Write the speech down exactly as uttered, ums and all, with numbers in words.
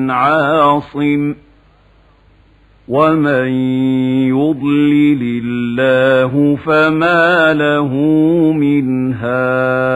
عاصم ومن يضلل الله فما له من هاد